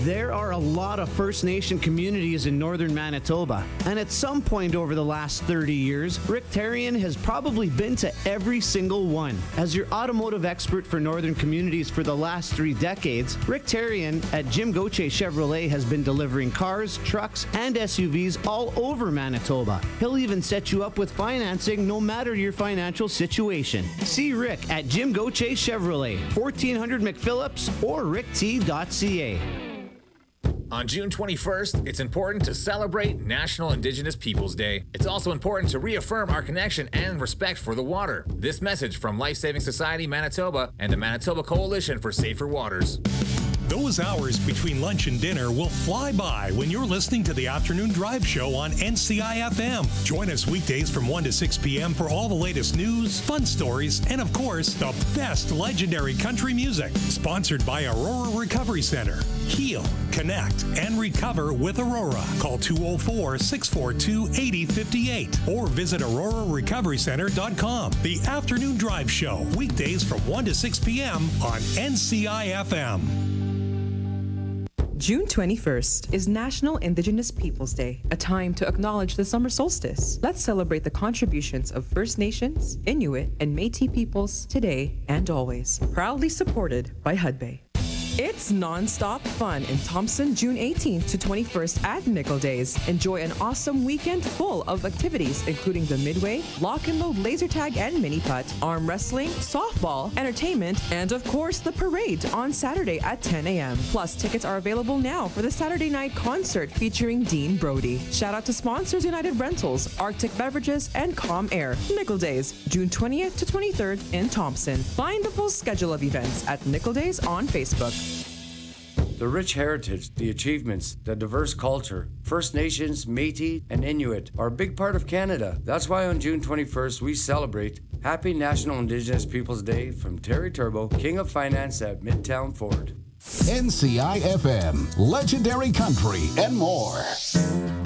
There are a lot of First Nation communities in northern Manitoba, and at some point over the last 30 years, Rick Tarian has probably been to every single one. As your automotive expert for northern communities for the last 3 decades, Rick Tarian at Jim Gauthier Chevrolet has been delivering cars, trucks, and SUVs all over Manitoba. He'll even set you up with financing no matter your financial situation. See Rick at Jim Gauthier Chevrolet, 1400 McPhillips or rickt.ca. On June 21st, it's important to celebrate National Indigenous Peoples Day. It's also important to reaffirm our connection and respect for the water. This message from Life Saving Society Manitoba and the Manitoba Coalition for Safer Waters. Those hours between lunch and dinner will fly by when you're listening to the Afternoon Drive Show on NCI-FM. Join us weekdays from 1 to 6 p.m. for all the latest news, fun stories, and of course, the best legendary country music. Sponsored by Aurora Recovery Center. Heal, connect, and recover with Aurora. Call 204-642-8058 or visit aurorarecoverycenter.com. The Afternoon Drive Show, weekdays from 1 to 6 p.m. on NCI-FM. June 21st is National Indigenous Peoples Day, a time to acknowledge the summer solstice. Let's celebrate the contributions of First Nations, Inuit, and Métis peoples today and always. Proudly supported by Hudbay. It's non-stop fun in Thompson, June 18th to 21st at Nickel Days. Enjoy an awesome weekend full of activities, including the Midway, Lock and Load laser tag and mini putt, arm wrestling, softball, entertainment, and of course the parade on Saturday at 10 a.m. Plus, tickets are available now for the Saturday night concert featuring Dean Brody. Shout out to sponsors United Rentals, Arctic Beverages, and Calm Air. Nickel Days, June 20th to 23rd in Thompson. Find the full schedule of events at Nickel Days on Facebook. The rich heritage, the achievements, the diverse culture, First Nations, Métis, and Inuit are a big part of Canada. That's why on June 21st, we celebrate Happy National Indigenous Peoples Day from Terry Turbo, King of Finance at Midtown Ford. NCI-FM, legendary country and more.